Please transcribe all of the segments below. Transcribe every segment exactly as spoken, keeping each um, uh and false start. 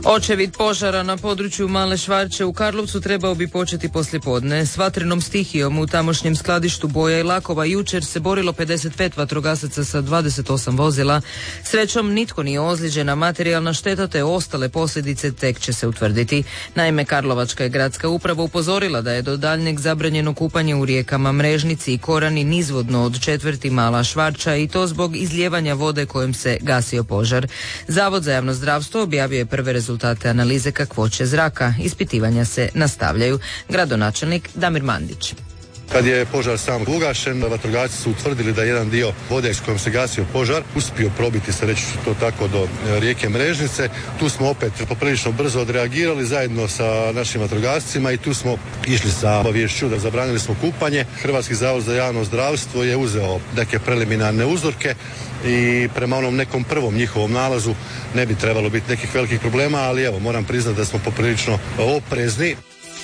Očevid požara na području Male Švarće u Karlovcu trebao bi početi poslijepodne. S vatrenom stihijom u tamošnjem skladištu boja i lakova jučer se borilo pedeset pet vatrogasaca sa dvadeset osam vozila. Srećom nitko nije ozlijeđen, a materijalna šteta te ostale posljedice tek će se utvrditi. Naime, Karlovačka je gradska uprava upozorila da je do daljnjeg zabranjeno kupanje u rijekama Mrežnici i Korani nizvodno od četvrti Mala Švarća i to zbog izlijevanja vode kojom se gasio požar. Zavod za javno zdravstvo objavio je prve rezultate rezultate analize kakvoće zraka. Ispitivanja se nastavljaju. Gradonačelnik Damir Mandić. Kad je požar sam ugašen, vatrogasci su utvrdili da jedan dio vode s kojom se gasio požar uspio probiti se, reći ću to tako, do rijeke Mrežnice. Tu smo opet poprilično brzo odreagirali zajedno sa našim vatrogascima i tu smo išli sa obaviješću da zabranili smo kupanje. Hrvatski zavod za javno zdravstvo je uzeo neke preliminarne uzorke i prema onom nekom prvom njihovom nalazu ne bi trebalo biti nekih velikih problema, ali evo, moram priznati da smo poprilično oprezni.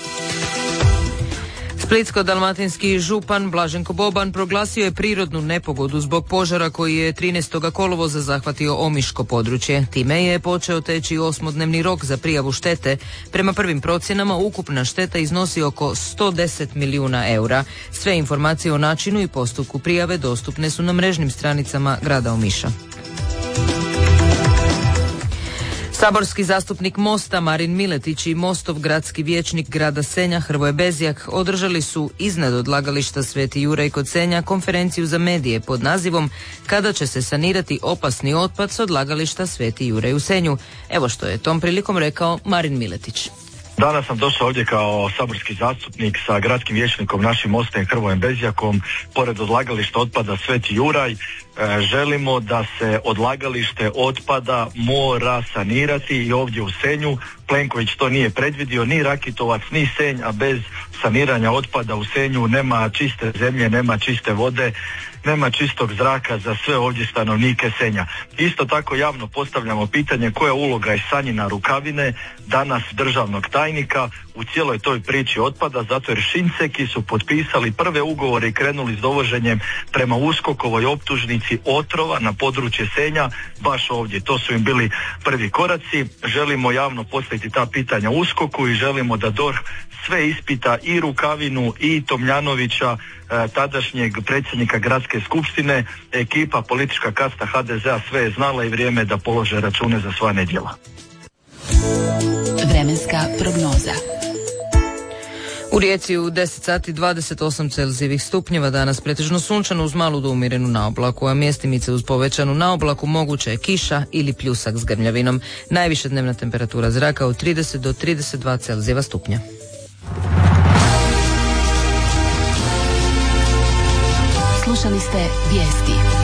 Splitsko-dalmatinski župan Blaženko Boban proglasio je prirodnu nepogodu zbog požara koji je trinaestog kolovoza zahvatio Omiško područje. Time je počeo teći osmodnevni rok za prijavu štete. Prema prvim procjenama ukupna šteta iznosi oko sto deset milijuna eura. Sve informacije o načinu i postupku prijave dostupne su na mrežnim stranicama grada Omiša. Saborski zastupnik Mosta Marin Miletić i Mostov gradski vijećnik grada Senja Hrvoje Bezjak održali su iznad odlagališta Sveti Juraj kod Senja konferenciju za medije pod nazivom Kada će se sanirati opasni otpad s odlagališta Sveti Juraj u Senju. Evo što je tom prilikom rekao Marin Miletić. Danas sam došao ovdje kao saborski zastupnik sa gradskim vijećnikom našim Mostem Hrvojem Bezjakom pored odlagališta otpada Sveti Juraj. E, želimo da se odlagalište otpada mora sanirati i ovdje u Senju. Plenković to nije predvidio, ni Rakitovac, ni Senj, a bez saniranja otpada u Senju nema čiste zemlje, nema čiste vode, nema čistog zraka za sve ovdje stanovnike Senja. Isto tako javno postavljamo pitanje koja uloga je Sanjina Rukavine, danas državnog tajnika, u cijeloj toj priči otpada, zato jer Šinceki su potpisali prve ugovore i krenuli s dovoženjem prema USKOK-ovoj optužnici otrova na područje Senja, baš ovdje. To su im bili prvi koraci. Želimo javno postaviti ta pitanja USKOK-u i želimo da D O R H sve ispita, i Rukavinu i Tomljanovića, tadašnjeg predsjednika gradske skupštine. Ekipa, politička kasta ha de zea sve je znala i vrijeme da polože račune za sva nedjela. Vremenska prognoza. U Rijeci u deset sati dvadeset osam Celzijevih stupnjeva, danas pretežno sunčano uz malu do umjerenu naoblaku, a mjestimice uz povećanu naoblaku moguća je kiša ili pljusak s grmljavinom. Najviša dnevna temperatura zraka od trideset do trideset dva Celzijeva stupnja. Slušali ste vijesti.